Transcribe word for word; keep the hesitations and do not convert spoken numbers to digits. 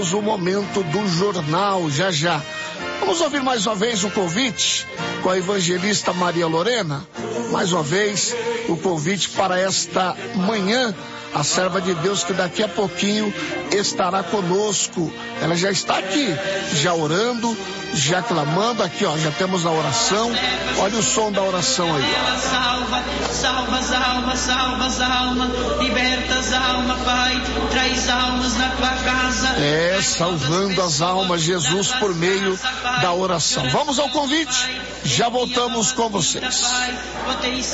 O momento do jornal, já já. Vamos ouvir mais uma vez o convite com a evangelista Maria Lorena. Mais uma vez, o convite para esta manhã, a serva de Deus que daqui a pouquinho estará conosco. Ela já está aqui, já orando, já clamando. Aqui, ó, já temos a oração. Olha o som da oração aí, ó. Salva, salva as almas, salva as almas, liberta as almas, Pai, traz almas na tua casa. É, salvando as almas, Jesus, por meio da oração. Vamos ao convite, já voltamos com vocês.